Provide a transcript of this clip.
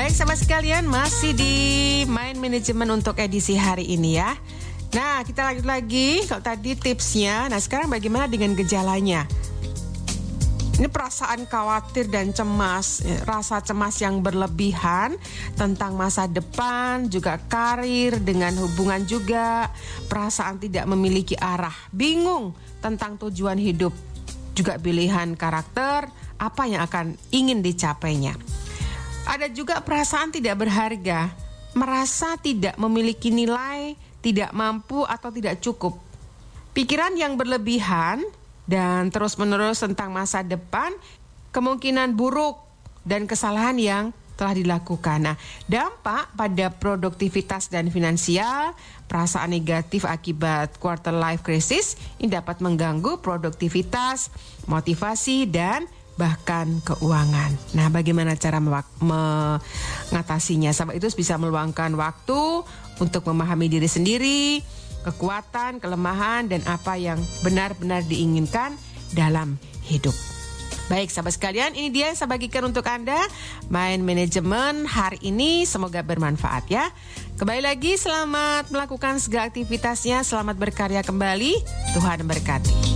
Baik sahabat sekalian, masih di Mind Management untuk edisi hari ini ya. Nah, kita lanjut lagi. Kalau tadi tipsnya, nah sekarang bagaimana dengan gejalanya? Ini perasaan khawatir dan cemas, rasa cemas yang berlebihan tentang masa depan, juga karir, dengan hubungan juga, perasaan tidak memiliki arah, bingung tentang tujuan hidup, juga pilihan karakter, apa yang akan ingin dicapainya. Ada juga perasaan tidak berharga, merasa tidak memiliki nilai, tidak mampu atau tidak cukup. Pikiran yang berlebihan dan terus-menerus tentang masa depan, kemungkinan buruk dan kesalahan yang telah dilakukan. Nah, dampak pada produktivitas dan finansial, perasaan negatif akibat quarter life crisis ini dapat mengganggu produktivitas, motivasi, dan bahkan keuangan. Nah, bagaimana cara mengatasinya? Sahabat itu bisa meluangkan waktu untuk memahami diri sendiri, kekuatan, kelemahan, dan apa yang benar-benar diinginkan dalam hidup. Baik sahabat sekalian, ini dia yang saya bagikan untuk Anda Mind Management hari ini, semoga bermanfaat ya. Kembali lagi, selamat melakukan segala aktivitasnya, selamat berkarya kembali, Tuhan berkati.